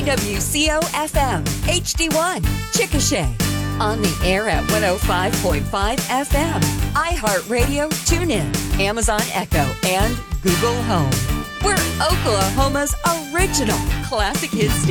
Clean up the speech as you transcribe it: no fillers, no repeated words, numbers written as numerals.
KWCO-FM, HD1, Chickasha. On the air at 105.5 FM, iHeartRadio, TuneIn, Amazon Echo, and Google Home. We're Oklahoma's original classic hits